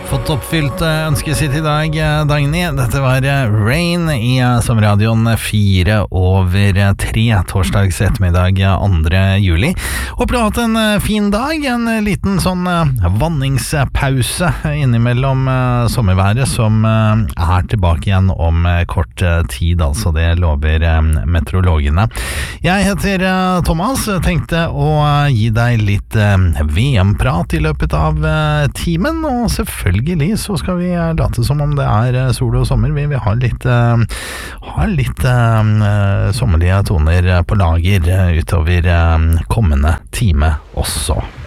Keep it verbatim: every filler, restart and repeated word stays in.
Fått oppfylt ønsket sitt i dag, Dagny. Dette var Rain i Sommerradioen fire over tre, torsdags ettermiddag andre juli. Håper du har hatt en fin dag, en liten sånn vanningspause innimellom sommerværet som er tilbake igjen om kort tid, altså det lover meteorologene. Jeg heter Thomas, tenkte å gi deg litt V M-prat i løpet av timen, og selvfølgelig Selvfølgelig så skal vi late som om det er sol og sommer. Vi vil ha litt, uh, ha litt uh, sommerlige toner på lager utover uh, kommende time også.